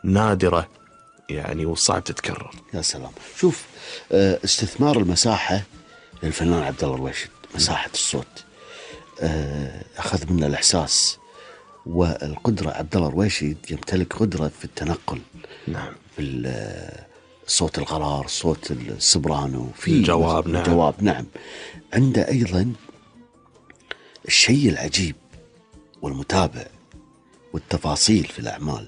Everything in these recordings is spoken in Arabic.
نادرة يعني وصعب تتكرر. يا سلام. شوف، استثمار المساحة للفنان عبد الله الرويشد، مساحة الصوت، أخذ منا الإحساس والقدرة. عبد الله الرويشد يمتلك قدرة في التنقل. نعم. صوت القرار، صوت السوبرانو، في الجواب. نعم. الجواب. نعم. عنده أيضا الشيء العجيب والمتابع والتفاصيل في الأعمال.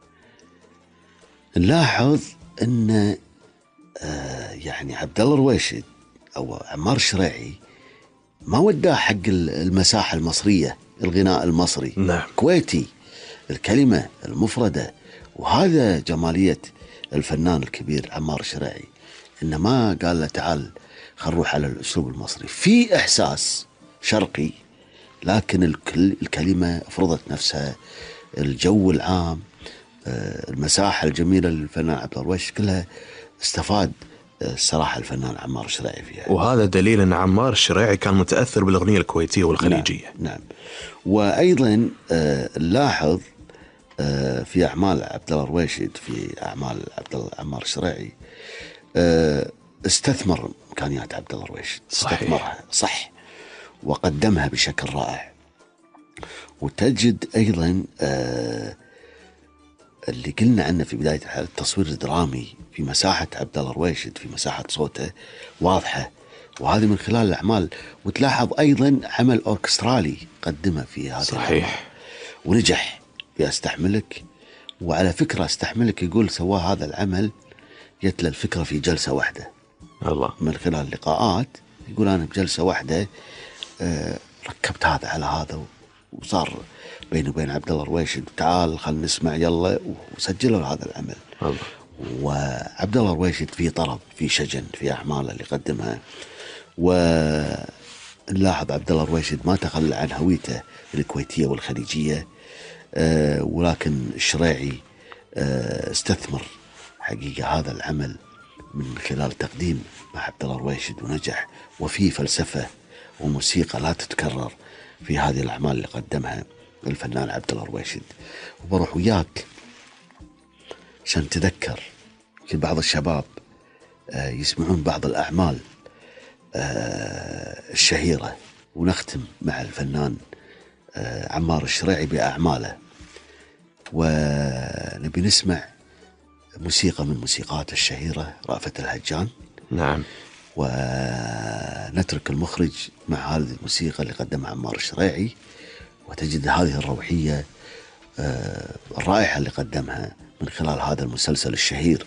نلاحظ أن يعني عبد الله الرويشد أو عمار الشريعي ما وداه حق المساحة المصرية، الغناء المصري. نعم. كويتي، الكلمة المفردة. وهذا جمالية الفنان الكبير عمار الشريعي، إنه ما قال له تعال خل نروح على الأسلوب المصري، في إحساس شرقي لكن الكلمة فرضت نفسها، الجو العام، المساحة الجميلة للفنان عبد الله الرويشد كلها استفاد الصراحة الفنان عمار الشريعي فيها. وهذا دليل أن عمار الشريعي كان متأثر بالأغنية الكويتية والخليجية. نعم. نعم. وأيضا نلاحظ في أعمال عبد الله الرويشد، في أعمال عبد الله عمار الشريعي، استثمر إمكانيات عبد الله الرويشد، استثمرها صح وقدمها بشكل رائع. وتجد أيضا اللي قلنا عنه في بداية الحلقة، التصوير الدرامي في مساحة عبد الله الرويشد، في مساحة صوته واضحة، وهذه من خلال الأعمال. وتلاحظ أيضا عمل أوركسترالي قدمه في هذا صحيح العمل ونجح في أستحملك. وعلى فكرة أستحملك يقول سواه هذا العمل، جت له الفكرة في جلسة واحدة. الله. من خلال اللقاءات يقول أنا بجلسة واحدة ركبت هذا على هذا، وصار بيني وبين عبد الله الرويشد تعال خلنا نسمع يلا، وسجلوا هذا العمل. الله. وعبد الله الرويشد في طرب، في شجن، في أعماله اللي قدمها. ونلاحظ عبد الله الرويشد ما تخلى عن هويته الكويتية والخليجية، ولكن الشريعي استثمر حقيقة هذا العمل من خلال تقديم مع عبد الله الرويشد ونجح. وفي فلسفة وموسيقى لا تتكرر في هذه الأعمال اللي قدمها الفنان عبد الله الرويشد. وبروح وياك عشان تذكر يمكن بعض الشباب يسمعون بعض الأعمال الشهيرة، ونختم مع الفنان عمار الشريعي بأعماله. ونبي نسمع موسيقى من موسيقات الشهيرة رأفت الهجان. نعم. ونترك المخرج مع هذه الموسيقى اللي قدمها عمار الشريعي، وتجد هذه الروحية الرائحة اللي قدمها من خلال هذا المسلسل الشهير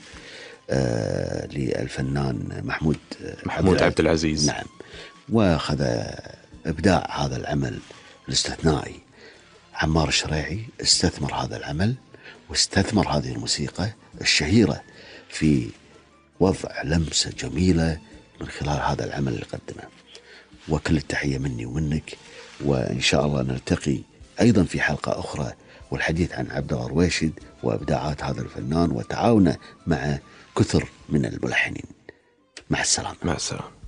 للفنان محمود عبد العزيز. نعم. وأخذ إبداع هذا العمل الاستثنائي. عمار الشريعي استثمر هذا العمل واستثمر هذه الموسيقى الشهيرة في وضع لمسة جميلة من خلال هذا العمل اللي قدمه. وكل التحية مني ومنك، وإن شاء الله نلتقي أيضا في حلقة أخرى والحديث عن عبد الله الرويشد وإبداعات هذا الفنان وتعاونه مع كثر من الملحنين. مع السلامة. مع السلامة.